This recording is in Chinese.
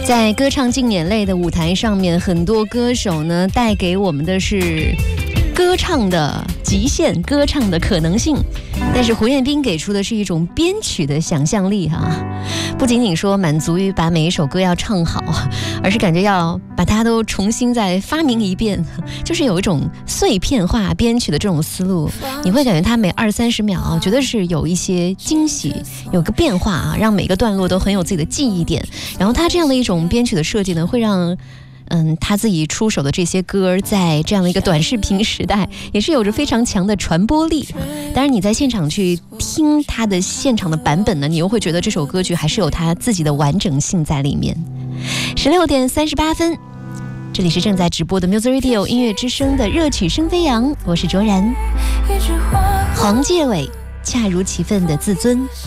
在歌唱竞演类的舞台上面，很多歌手呢带给我们的是歌唱的极限，歌唱的可能性。但是胡彦斌给出的是一种编曲的想象力不仅仅说满足于把每一首歌要唱好，而是感觉要把它都重新再发明一遍，就是有一种碎片化编曲的这种思路。你会感觉它每20-30秒绝对是有一些惊喜，有个变化让每个段落都很有自己的记忆点。然后它这样的一种编曲的设计呢，会让他自己出手的这些歌在这样的一个短视频时代也是有着非常强的传播力。当然你在现场去听他的现场的版本呢，你又会觉得这首歌曲还是有他自己的完整性在里面。16:38，这里是正在直播的 Music Radio 音乐之声的热曲声飞扬，我是卓然。黄介伟恰如其分的自尊。